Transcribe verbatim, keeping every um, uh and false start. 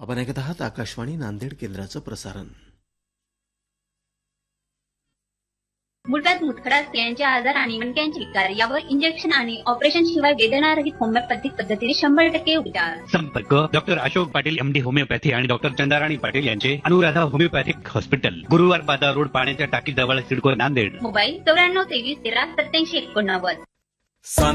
आपण ऐकत आहात आकाशवाणी नांदेड केंद्राचं प्रसारण. मुळव्याध मुतखडा स्त्रियांचे आजार आणि मणक्यांचे विकार यावर इंजेक्शन आणि ऑपरेशन शिवाय वेदनारहित होमिओपॅथिक पद्धतीने शंभर टक्के उपचार. संपर्क doctor Ashok Patil MD homeopathy आणि डॉक्टर चंद्राराणी पाटील यांचे अनुराधा होमिओपॅथिक हॉस्पिटल, गुरुवार बाजार रोड, पाण्याच्या टाकी जवळ, सिडको, नांदेड. मोबाईल चौऱ्याण्णव तेवीस तेरा सत्याऐंशी एकोणनव्वद.